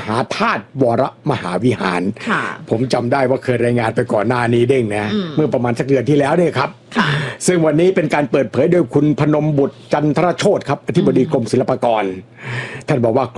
หาธาตุวรมหาวิหาร ผมจำได้ว่าเคยรายงานไปก่อนหน้านี้เด้งนะเมื่อประมาณสักเดือนที่แล้วเนี่ยครับซึ่งวันนี้เป็นการเปิดเผยโดยคุณพนมบุตรจันทรโชติครับอธิบดีกรมศิลปากรท่านบอกว่า